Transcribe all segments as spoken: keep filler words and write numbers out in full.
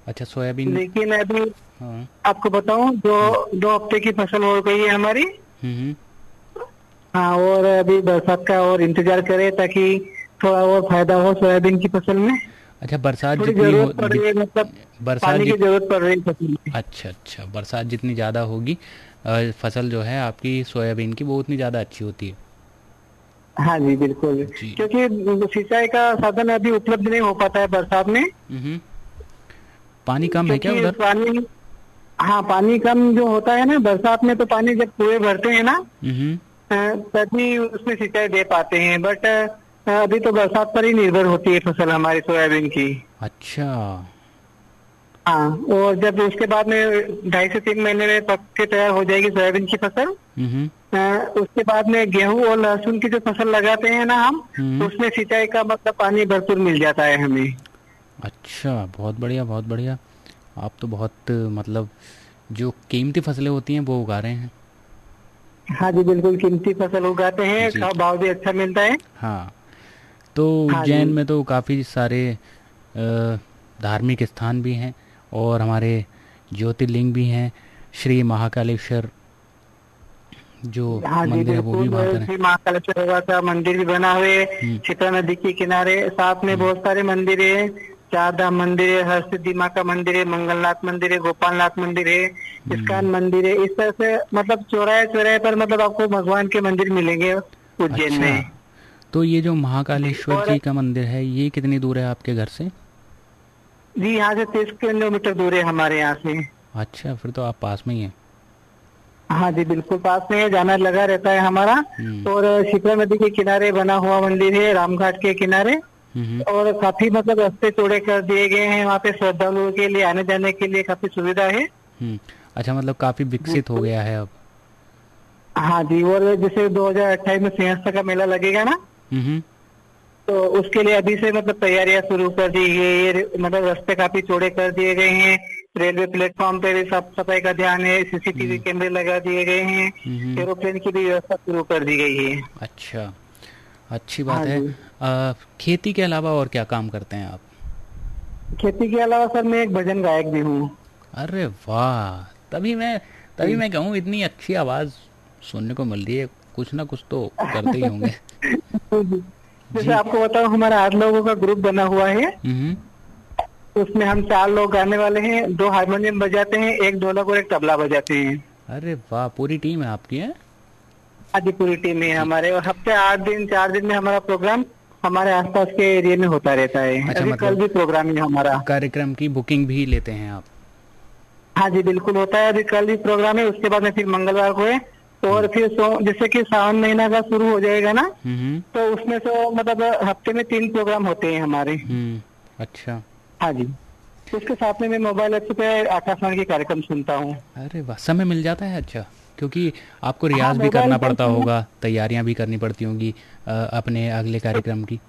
अच्छा, सोयाबीन। लेकिन अभी हाँ। आपको बताऊं, दो हम्म दो हफ्ते की फसल हो गई है हमारी। हम्म। हाँ, और अभी बरसात का और इंतजार करें ताकि थोड़ा और फायदा हो सोयाबीन की फसल में। अच्छा, बरसात थोड़ी जितनी हो जरूरत पड़ जित रही है, मतलब बरसात पानी की जित जरूरत पड़ रही है फसल में। अच्छा अच्छा, बरसात जितनी ज़्यादा होगी अ, फसल जो है आपकी सोयाबीन की वो उतनी ज़्यादा अच्छी होती है। हाँ जी बिल्कुल। जी। क्योंकि सिंचाई का साधन अभी उपलब्ध नहीं हो पाता है बरसात में। हम्म। पानी कम है क्या क्योंकि उधर? पानी, हाँ पानी कम जो होता है ना बरसात में, तो पानी जब कुएं भरते हैं ना, हम्म। अ, तभी उसमें सिंचाई दे पाते हैं। बट अभी तो बरसात पर ही निर्भर होती है फसल हमारी सोयाबीन की। अच्छा। हाँ, और जब उसके बाद में ढाई से तीन महीने में पक के तैयार हो जाएगी सोयाबीन की फसल, हम्म अ, उसके बाद में गेहूं और लहसुन की जो फसल लगाते हैं ना हम, हम्म। उसमें सिंचाई का मतलब पानी भरपूर मिल जाता है हमें। अच्छा, बहुत बढ़िया बहुत बढ़िया। आप तो बहुत मतलब जो कीमती फसलें होती हैं वो उगा रहे हैं। हाँ जी बिल्कुल, कीमती फसल उगाते हैं, जी। का भाव भी अच्छा मिलता है। हाँ। तो हाँ जी। उज्जैन में तो काफ़ी सारे अ, धार्मिक स्थान भी हैं और हमारे ज्योतिर्लिंग भी हैं। श्री महाकालेश्वर जो हाँ जी मंदिर है वो भी बिल्कुल, वहाँ पर है। श्री महाकालेश्वर बाबा का मंदिर भी बना हुआ है हम्म क्षिप्रा नदी के किनारे। साथ में हम्म बहुत सारे मंदिर है। चार धाम मंदिर है, हरसिद्धि माँ का मंदिर है, मंगलनाथ मंदिर है, गोपालनाथ मंदिर है, हम्म। इस्कॉन मंदिर है। इस तरह से मतलब चौराहे चौराहे पर मतलब आपको भगवान के मंदिर मिलेंगे उज्जैन अच्छा, में। तो ये जो जी, महाकालेश्वर और जी का मंदिर है ये कितनी दूर है आपके घर से? जी यहाँ से तीस किलोमीटर दूर है हमारे यहाँ से। अच्छा, फिर तो आप पास में ही हैं। हाँ जी बिल्कुल, पास में है, जाना लगा रहता है हमारा। हम्म और शिप्रा नदी के किनारे बना हुआ मंदिर है, रामघाट के किनारे। हम्म और काफी मतलब रास्ते चौड़े कर दिए गए हैं वहाँ पे, श्रद्धालुओं के लिए आने जाने के लिए काफी सुविधा है। हम्म। अच्छा, मतलब काफ़ी विकसित हो बिल्कुल। गया है अब। हाँ जी, और जैसे दो हज़ार अट्ठाईस में सिंहस्थ का मेला लगेगा ना, हम्म। तो उसके लिए अभी से मतलब तैयारियां शुरू कर दी गई है। मतलब रास्ते काफी चौड़े कर दिए गए हैं। रेलवे प्लेटफॉर्म पे भी साफ सफाई का ध्यान है, सीसीटीवी हम्म कैमरे लगा दिए गए हैं। हम्म। एरोप्लेन की भी व्यवस्था शुरू कर दी गई है। अच्छा, अच्छी बात हाँ है। जी। अ, खेती के अलावा और क्या काम करते हैं आप? खेती के अलावा सर मैं एक भजन गायक भी हूँ। अरे वाह, तभी मैं तभी जी। मैं कहूँ इतनी अच्छी आवाज़ सुनने को मिल रही है, कुछ ना कुछ तो करते ही होंगे। जी। जैसे जी। आपको बताओ, हमारा आठ लोगों का ग्रुप बना हुआ है। हम्म। उसमें हम चार लोग गाने वाले हैं, दो हारमोनियम बजाते हैं, एक ढोलक और एक तबला बजाते हैं। अरे वाह, पूरी टीम है आपकी है। आज पूरी टीम है जी। हमारे, और हफ्ते आठ दिन चार दिन में हमारा प्रोग्राम हमारे आसपास के एरिया में होता रहता है। अच्छा, अभी कल मतलब भी प्रोग्राम है हमारा। कार्यक्रम की बुकिंग भी लेते हैं आप? हाँ जी बिल्कुल होता है, अभी कल भी प्रोग्राम है, उसके बाद में फिर मंगलवार को है। और हम्म फिर सो जैसे कि सावन महीना का शुरू हो जाएगा ना, हम्म तो उसमें तो मतलब हफ्ते में तीन प्रोग्राम होते हैं हमारे। हम्म। अच्छा। हाँ जी। उसके साथ में मैं मोबाइल ऐप पे आकाशवाणी के कार्यक्रम सुनता हूँ। अरे वाह, समय मिल जाता है अच्छा, क्योंकि आपको हाँ रियाज भी मोबाइल करना पर पड़ता सुनना। होगा, तैयारियां भी करनी पड़ती होंगी अ, अपने अगले कार्यक्रम की।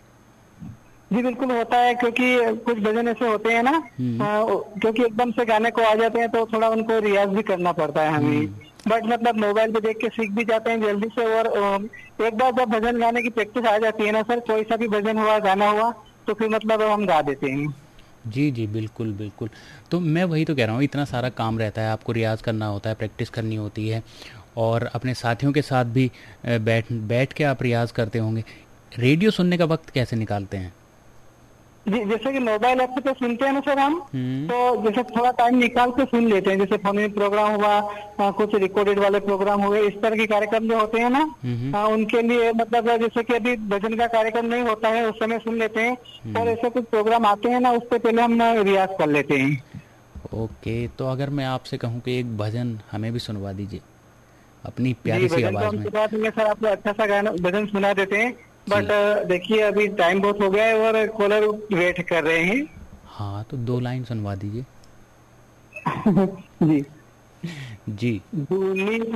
जी बिल्कुल होता है, क्योंकि कुछ भजन ऐसे होते हैं ना, हम्म अ, क्योंकि एकदम से गाने को आ जाते हैं तो थोड़ा उनको रियाज भी करना पड़ता है हमें। हम्म। बट मतलब मोबाइल पे देख के सीख भी जाते हैं जल्दी से। और अ, एक बार जब भजन गाने की प्रैक्टिस आ जाती है ना सर, कोई सा भी भजन हुआ गाना हुआ, तो फिर मतलब हम गा देते हैं। जी जी, बिल्कुल बिल्कुल। तो मैं वही तो कह रहा हूँ, इतना सारा काम रहता है, आपको रियाज करना होता है, प्रैक्टिस करनी होती है, और अपने साथियों के साथ भी अ, बैठ बैठ के आप रियाज करते होंगे। रेडियो सुनने का वक्त कैसे निकालते हैं? जी, जैसे कि मोबाइल ऐप पे सुनते हैं ना सर हम, हम्म तो जैसे थोड़ा टाइम निकाल के सुन लेते हैं। जैसे फोन में प्रोग्राम हुआ, अ, कुछ रिकॉर्डेड वाले प्रोग्राम हुए, इस तरह के कार्यक्रम जो होते हैं ना, हम्म अ, उनके लिए मतलब जैसे कि अभी भजन का कार्यक्रम नहीं होता है उस समय सुन लेते हैं। और हम्म। ऐसे कुछ प्रोग्राम आते हैं ना, उससे पहले हम रियाज कर लेते हैं। ओके, तो अगर मैं आपसे कहूँ कि एक भजन हमें भी सुनवा दीजिए अपनी जी, प्यारी सी भजन तो आवाज़ हम में। सुना देंगे सर, आपको अच्छा सा गाना भजन सुना देते हैं। बट जी। देखिए अभी टाइम बहुत हो गया है और कॉलर वेट कर रहे हैं। हाँ, तो दो लाइन सुनवा दीजिए। जी। जी। दूनी